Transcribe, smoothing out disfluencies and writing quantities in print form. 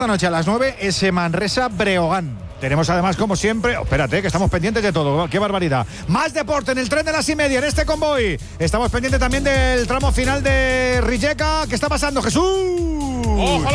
Esta noche a las 9, ese Manresa Breogán. Tenemos además, como siempre, espérate, que estamos pendientes de todo. ¡Qué barbaridad! Más deporte en el tren de las y media, en este convoy. Estamos pendientes también del tramo final de Rijeka. ¿Qué está pasando, Jesús?